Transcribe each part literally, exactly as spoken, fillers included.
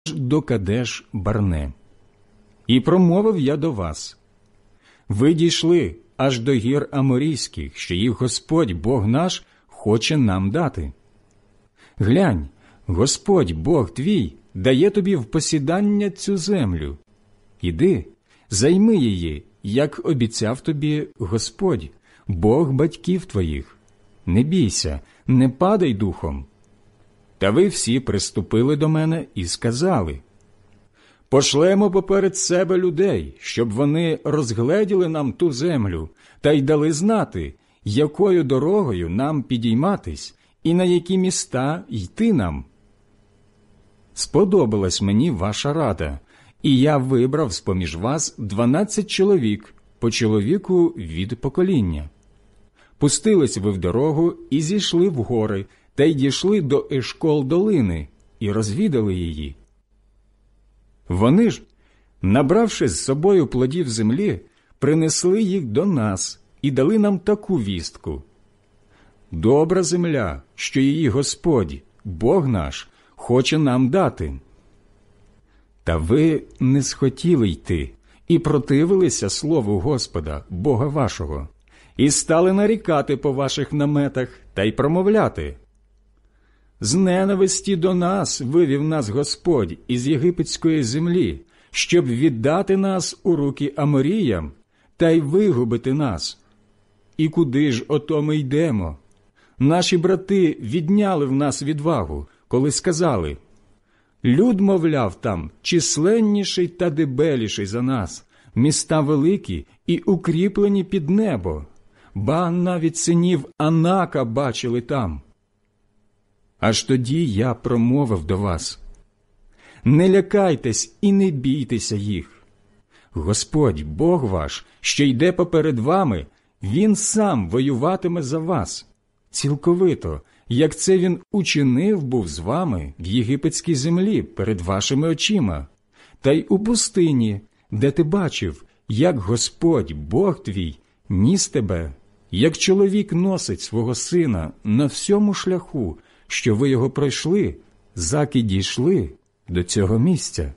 до Кадеш Барне. І промовив я до вас: ви дійшли аж до гір Аморійських, що їх Господь, Бог наш, хоче нам дати. Глянь, Господь, Бог твій, дає тобі в посідання цю землю. Іди, займи її, як обіцяв тобі Господь, Бог батьків твоїх. Не бійся, не падай духом. Та ви всі приступили до мене і сказали: пошлемо поперед себе людей, щоб вони розгледіли нам ту землю та й дали знати, якою дорогою нам підійматись і на які міста йти нам. Сподобалась мені ваша рада, і я вибрав з-поміж вас дванадцять чоловік, по чоловіку від покоління. Пустились ви в дорогу і зійшли в гори, та й дійшли до Ешкол долини, і розвідали її. Вони ж, набравши з собою плодів землі, принесли їх до нас і дали нам таку вістку: добра земля, що її Господь, Бог наш, хоче нам дати. Та ви не схотіли йти і противилися слову Господа, Бога вашого, і стали нарікати по ваших наметах та й промовляти: з ненависті до нас вивів нас Господь із єгипетської землі, щоб віддати нас у руки Аморіям та й вигубити нас. І куди ж ото ми йдемо? Наші брати відняли в нас відвагу, коли сказали: люд, мовляв, там численніший та дебеліший за нас, міста великі і укріплені під небо, ба навіть синів Анака бачили там. Аж тоді я промовив до вас: не лякайтесь і не бійтеся їх. Господь, Бог ваш, що йде поперед вами, Він сам воюватиме за вас, цілковито, як це Він учинив був з вами в єгипетській землі перед вашими очима, та й у пустині, де ти бачив, як Господь, Бог твій, ніс тебе, як чоловік носить свого сина на всьому шляху, що ви його пройшли, заки дійшли до цього місця.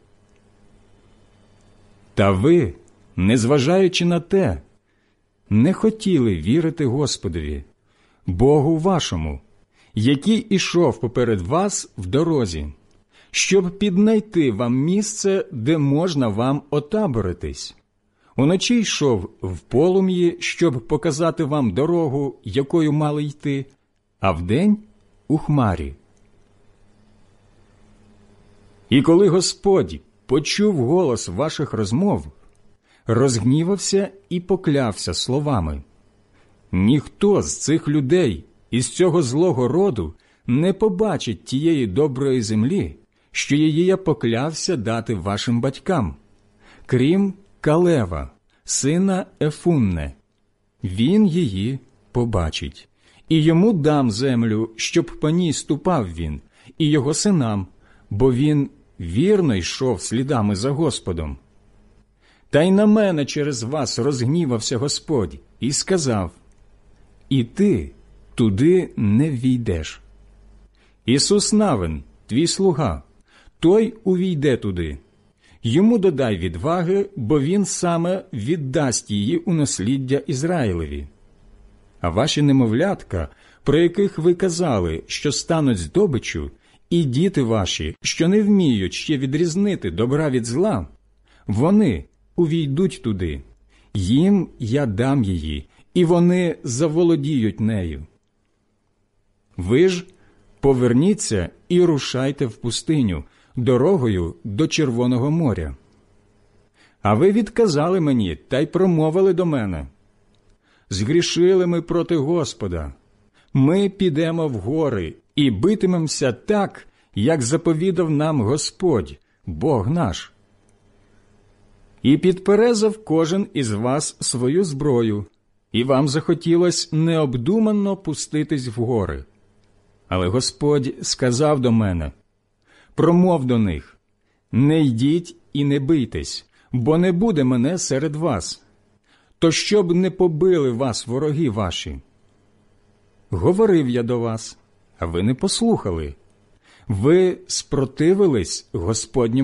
Та ви, незважаючи на те, не хотіли вірити Господові, Богу вашому, який ішов поперед вас в дорозі, щоб піднайти вам місце, де можна вам отаборитись. Уночі йшов в полум'ї, щоб показати вам дорогу, якою мали йти, а вдень – у хмарі. І коли Господь почув голос ваших розмов, розгнівався і поклявся словами: ніхто з цих людей із цього злого роду не побачить тієї доброї землі, що її я поклявся дати вашим батькам, крім Калева, сина Ефунне. Він її побачить. І йому дам землю, щоб по ній ступав він, і його синам, бо він вірно йшов слідами за Господом. Та й на мене через вас розгнівався Господь і сказав: і ти туди не ввійдеш. Ісус Навин, твій слуга, той увійде туди. Йому додай відваги, бо він саме віддасть її у насліддя Ізраїлеві. А ваші немовлятка, про яких ви казали, що стануть здобиччю, і діти ваші, що не вміють ще відрізнити добра від зла, вони увійдуть туди. Їм я дам її, і вони заволодіють нею. Ви ж поверніться і рушайте в пустиню, дорогою до Червоного моря. А ви відказали мені та й промовили до мене: згрішили ми проти Господа. Ми підемо в гори і битимемося так, як заповідав нам Господь, Бог наш. І підперезав кожен із вас свою зброю, і вам захотілось необдумано пуститись в гори. Але Господь сказав до мене: промов до них: не йдіть і не бийтесь, бо не буде мене серед вас. То щоб не побили вас вороги ваші. Говорив я до вас, а ви не послухали. Ви спротивились Господньому